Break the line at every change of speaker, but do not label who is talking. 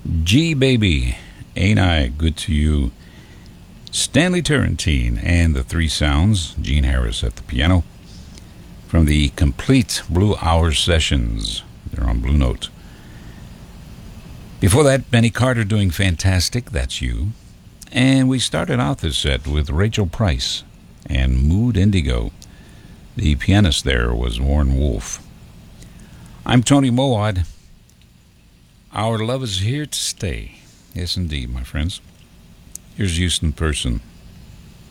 G Baby, Ain't I Good to You? Stanley Turrentine and the Three Sounds, Gene Harris at the piano, from the Complete Blue Hour Sessions. They're on Blue Note. Before that, Benny Carter doing Fantastic, That's You. And we started out this set with Rachel Price and Mood Indigo. The pianist there was Warren Wolf. I'm Tony Mowat. Our love is here to stay. Yes, indeed, my friends. Here's Houston Person.